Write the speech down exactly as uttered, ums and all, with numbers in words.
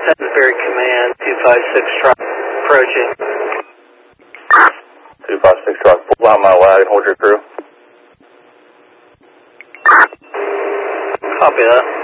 Salisbury Command, two five six truck, approaching. two five six truck, pull out my wagon, hold your crew. Copy that.